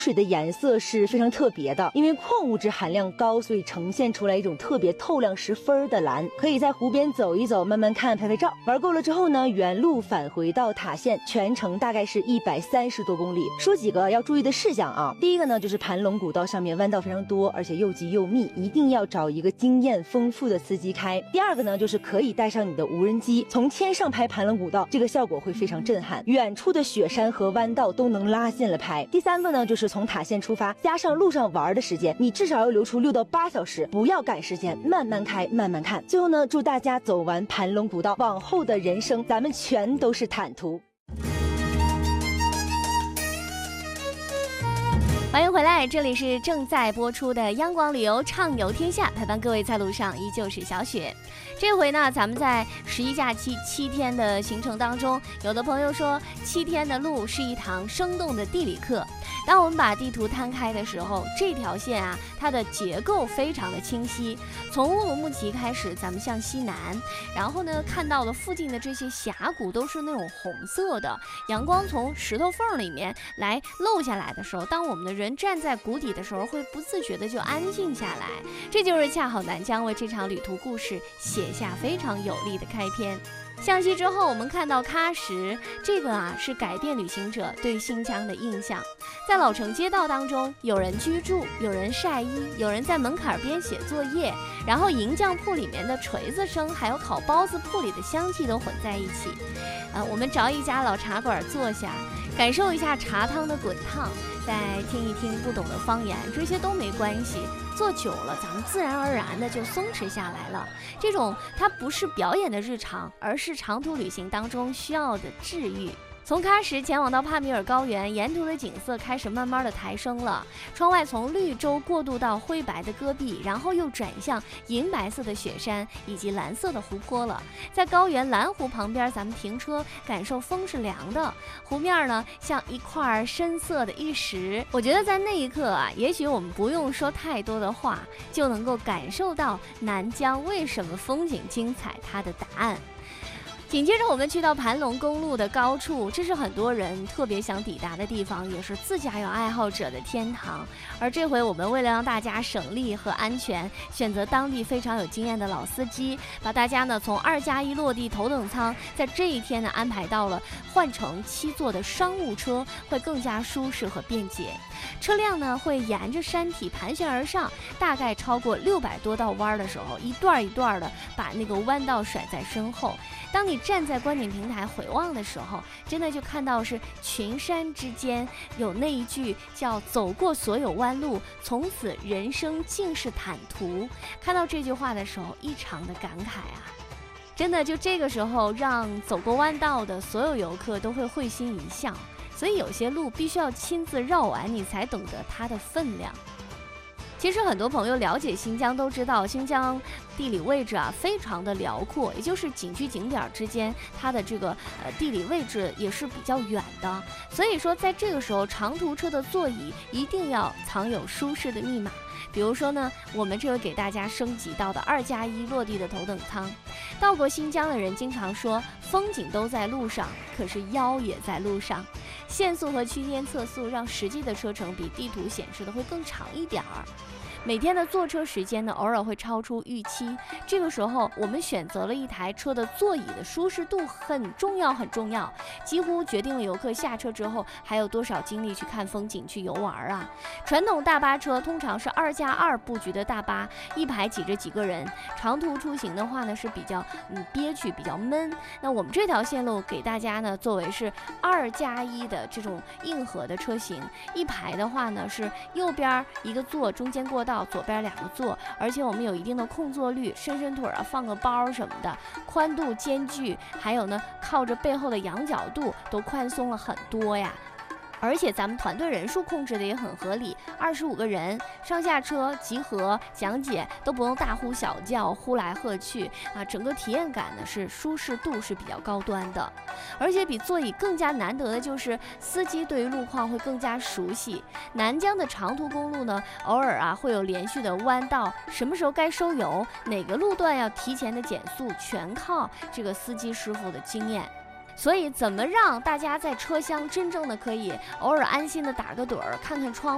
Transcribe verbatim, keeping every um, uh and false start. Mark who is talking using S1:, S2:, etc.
S1: 水的颜色是非常特别的，因为矿物质含量高，所以呈现出来一种特别透亮十分的蓝。可以在湖边走一走，慢慢看，拍拍照。玩够了之后呢，原路返回到塔县，全程大概是一百三十多公里。说几个要注意的事项啊，第一个呢就是盘龙古道上面弯道非常多，而且又急又密，一定要找一个经验丰富的司机开。第二个呢就是可以带上你的无人机，从天上拍盘龙古道，这个效果会非常震撼，远处的雪山和弯道都能拉近了拍。第三个呢就是从塔县出发，加上路上玩的时间，你至少要留出六到八小时，不要赶时间，慢慢开，慢慢看。最后呢，祝大家走完盘龙古道，往后的人生咱们全都是坦途。
S2: 欢迎回来，这里是正在播出的央广旅游畅游天下，陪伴各位在路上依旧是小雪。这回呢，咱们在十一假期七天的行程当中，有的朋友说七天的路是一堂生动的地理课。当我们把地图摊开的时候，这条线啊，它的结构非常的清晰。从乌鲁木齐开始，咱们向西南，然后呢，看到了附近的这些峡谷都是那种红色的，阳光从石头缝里面来漏下来的时候，当我们的人站在谷底的时候，会不自觉的就安静下来。这就是恰好南疆为这场旅途故事写下非常有力的开篇。向西之后，我们看到喀什，这个啊是改变旅行者对新疆的印象。在老城街道当中，有人居住，有人晒衣，有人在门槛边写作业，然后银匠铺里面的锤子声，还有烤包子铺里的香气都混在一起。呃，我们找一家老茶馆坐下，感受一下茶汤的滚烫，再听一听不懂的方言，这些都没关系。坐久了，咱们自然而然的就松弛下来了。这种它不是表演的日常，而是长途旅行当中需要的治愈。从喀什前往到帕米尔高原，沿途的景色开始慢慢的抬升了。窗外从绿洲过渡到灰白的戈壁，然后又转向银白色的雪山以及蓝色的湖泊了。在高原蓝湖旁边，咱们停车，感受风是凉的，湖面呢像一块深色的玉石。我觉得在那一刻啊，也许我们不用说太多的话，就能够感受到南疆为什么风景精彩它的答案。紧接着我们去到盘龙公路的高处，这是很多人特别想抵达的地方，也是自驾游爱好者的天堂。而这回我们为了让大家省力和安全，选择当地非常有经验的老司机，把大家呢从二加一落地头等舱，在这一天呢安排到了换乘七座的商务车，会更加舒适和便捷。车辆呢会沿着山体盘旋而上，大概超过六百多道弯的时候，一段一段的把那个弯道甩在身后。当你站在观景平台回望的时候，真的就看到是群山之间有那一句叫走过所有弯路，从此人生尽是坦途。看到这句话的时候，异常的感慨啊，真的就这个时候让走过弯道的所有游客都会会心一笑。所以有些路必须要亲自绕完，你才懂得它的分量。其实很多朋友了解新疆都知道，新疆地理位置啊非常的辽阔，也就是景区景点之间它的这个呃地理位置也是比较远的。所以说在这个时候，长途车的座椅一定要藏有舒适的密码。比如说呢，我们这回给大家升级到的二加一落地的头等舱。到过新疆的人经常说，风景都在路上，可是腰也在路上。限速和区间测速让实际的车程比地图显示的会更长一点儿。每天的坐车时间呢，偶尔会超出预期。这个时候，我们选择了一台车的座椅的舒适度很重要，很重要，几乎决定了游客下车之后还有多少精力去看风景、去游玩啊。传统大巴车通常是二加二布局的大巴，一排挤着几个人。长途出行的话呢，是比较嗯憋屈、比较闷。那我们这条线路给大家呢，作为是二加一的这种硬核的车型，一排的话呢是右边一个座，中间过道。左边两个座，而且我们有一定的空座率，伸伸腿啊，放个包什么的，宽度间距，还有呢靠着背后的仰角度都宽松了很多呀。而且咱们团队人数控制的也很合理，二十五个人上下车集合讲解都不用大呼小叫呼来喝去啊，整个体验感呢是舒适度是比较高端的。而且比座椅更加难得的就是司机对于路况会更加熟悉。南疆的长途公路呢，偶尔啊会有连续的弯道，什么时候该收油，哪个路段要提前的减速，全靠这个司机师傅的经验。所以怎么让大家在车厢真正的可以偶尔安心的打个盹儿，看看窗